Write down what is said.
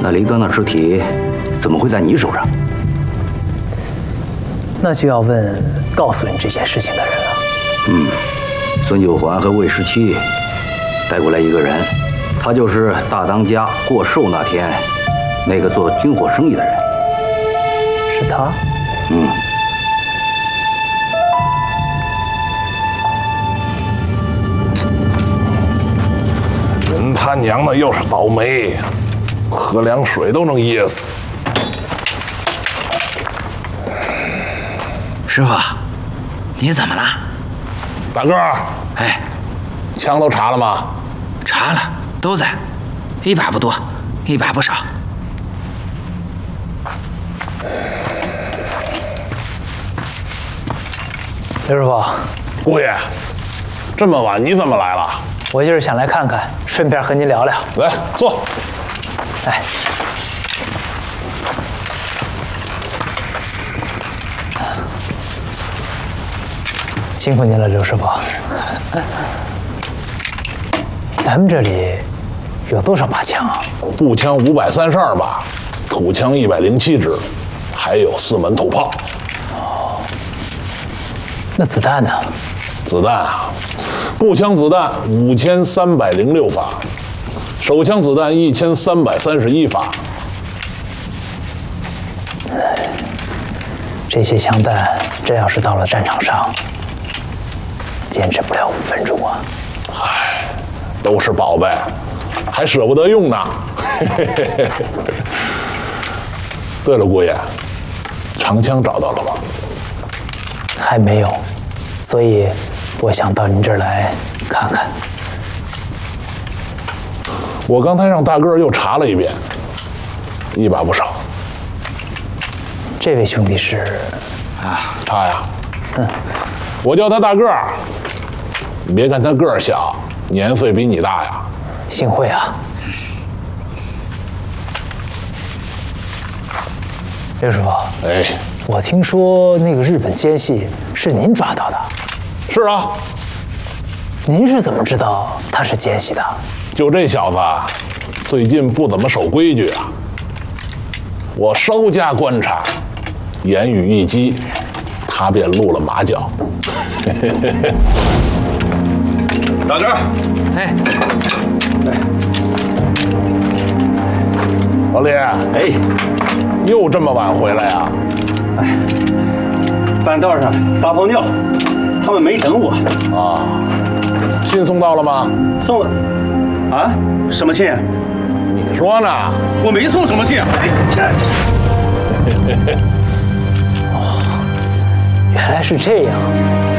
那黎哥那尸体怎么会在你手上？ 那就要问告诉你这件事情的人了。 孙九环和魏十七带过来一个人，他就是大当家过寿那天那个做军火生意的人。 是他？ 人他娘的又是倒霉，喝凉水都能噎死。 师傅，你怎么了？ 大个儿， 哎， 枪都查了吗？ 查了，都在，一把不多，一把不少。 刘师傅， 姑爷，这么晚你怎么来了？ 我就是想来看看，顺便和您聊聊。 来坐。 哎，辛苦您了，刘师傅。咱们这里有多少把枪啊？ 步枪532把，土枪107支，还有4门土炮。 那子弹呢？ 子弹啊，步枪子弹5306发，手枪子弹1331发。 这些枪弹，这要是到了战场上，坚持不了5分钟啊！ 唉，都是宝贝，还舍不得用呢。对了，姑爷，长枪找到了吗？ 还没有，所以我想到您这儿来看看。 我刚才让大个儿又查了一遍，一把不少。 这位兄弟是他呀，我叫他大个儿。你别看他个儿小，年岁比你大呀。 幸会啊，刘师傅。 哎， 我听说那个日本奸细是您抓到的， 是啊， 您是怎么知道他是奸细的？ 就这小子，最近不怎么守规矩啊。我稍加观察，言语一激，他便露了马脚。 大个儿， 哎， 老李， 哎， 又这么晚回来呀？ 半道上撒泡尿，他们没等我。 啊，信送到了吗？ 送了。啊？什么信？ 你说呢？ 我没送什么信。 原来是这样。